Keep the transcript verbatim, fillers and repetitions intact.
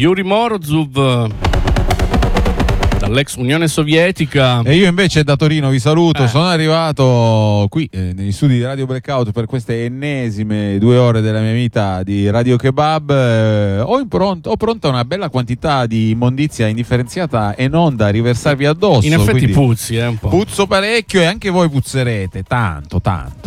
Yuri Morozov dall'ex Unione Sovietica. E io invece da Torino vi saluto, eh. sono arrivato qui eh, negli studi di Radio Blackout per queste ennesime due ore della mia vita di Radio Kebab. eh, ho, in pronto, ho pronta una bella quantità di immondizia indifferenziata e non da riversarvi addosso. In effetti quindi puzzi, eh, un po'. puzzo parecchio e anche voi puzzerete tanto tanto.